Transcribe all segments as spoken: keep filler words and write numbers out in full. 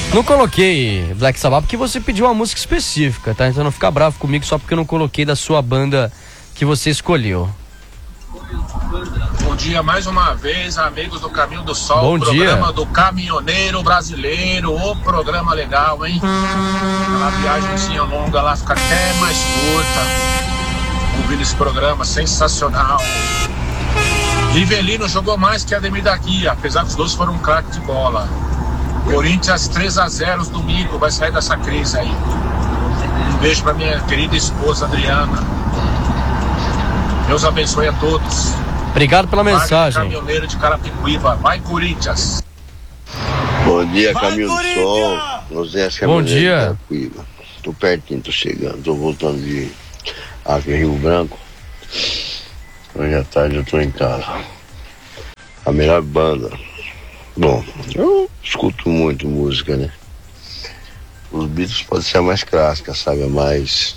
Não coloquei Black Sabbath porque você pediu uma música específica, tá? Então não fica bravo comigo só porque eu não coloquei da sua banda que você escolheu. Bom dia mais uma vez, amigos do Caminho do Sol. Bom dia. Programa do caminhoneiro brasileiro. Ô, programa legal, hein? Aquela viagemzinha longa lá fica até mais curta. Ouvindo esse programa, sensacional. Rivelino jogou mais que Ademir da Guia, apesar que os dois foram um craque de bola. Corinthians três a zero domingo, vai sair dessa crise aí. Um beijo pra minha querida esposa Adriana. Deus abençoe a todos. Obrigado pela mensagem. Caminhoneiro de Carapicuíba, vai Corinthians. Bom dia, Caminho do Sol. José Bom dia. de Carapicuíba. Tô pertinho, tô chegando, tô voltando de aqui Rio Branco. Hoje à tarde eu tô em casa. A melhor banda. Bom, eu escuto muito música, né? Os Beatles podem ser a mais clássica, sabe? A mais.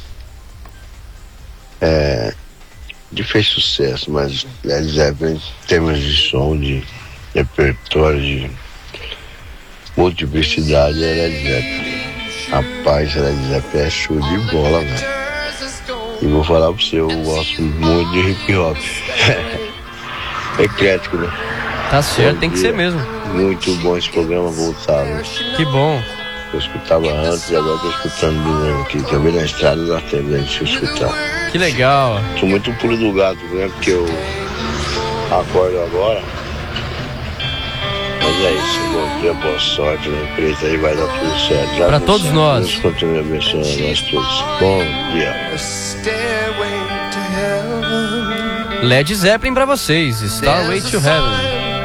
É. De fez sucesso, mas Led Zeppelin, em termos de som, de repertório, de multiplicidade, é Led Zeppelin. Rapaz, Led Zeppelin é show de bola, velho. E vou falar pra você, eu gosto muito de hip hop. Eclético, né? Tá certo, tem que ser mesmo. Muito bom esse programa voltado. Que bom. Eu escutava antes e agora tô escutando de novo aqui. Também na estrada dá tempo da gente escutar. Que legal. Sou muito pulo do gato, né? Porque eu acordo agora. Mas é isso, bom dia, boa sorte na empresa aí, vai dar tudo certo. Já pra todos certo. nós. Deus continue abençoando a nós todos. Bom dia. Led Zeppelin pra vocês, Starway to Heaven.